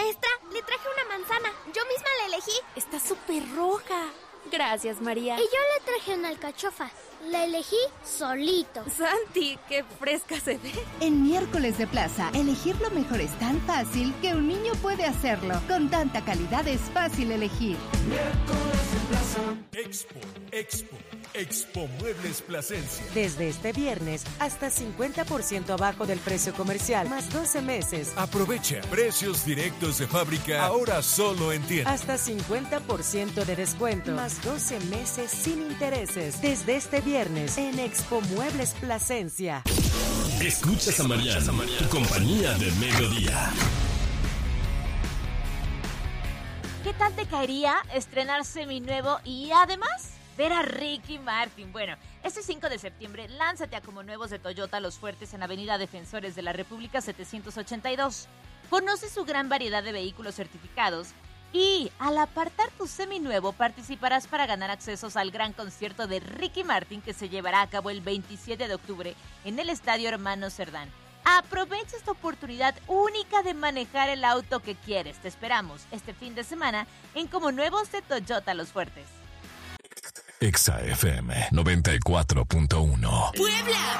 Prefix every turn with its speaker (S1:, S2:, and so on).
S1: Maestra, le traje una manzana. Yo misma la elegí.
S2: Está súper roja. Gracias, María.
S1: Y yo le traje una alcachofa. La elegí solito.
S2: Santi, qué fresca se ve.
S3: En Miércoles de Plaza, elegir lo mejor es tan fácil que un niño puede hacerlo. Con tanta calidad es fácil elegir.
S4: Miércoles de Plaza. Expo Muebles Plasencia.
S5: Desde este viernes, hasta 50% abajo del precio comercial, más 12 meses.
S4: Aprovecha precios directos de fábrica, ahora solo en tienda.
S5: Hasta 50% de descuento, más 12 meses sin intereses. Desde este viernes, en Expo Muebles Plasencia.
S6: Escuchas a Mariana, tu compañía de mediodía.
S7: ¿Qué tal te caería estrenar seminuevo y además ver a Ricky Martin? Bueno, este 5 de septiembre lánzate a Como Nuevos de Toyota Los Fuertes en Avenida Defensores de la República 782. Conoce su gran variedad de vehículos certificados y al apartar tu seminuevo participarás para ganar accesos al gran concierto de Ricky Martin que se llevará a cabo el 27 de octubre en el Estadio Hermano Cerdán. Aprovecha esta oportunidad única de manejar el auto que quieres. Te esperamos este fin de semana en Como Nuevos de Toyota Los Fuertes.
S6: Exa FM 94.1.
S8: Puebla,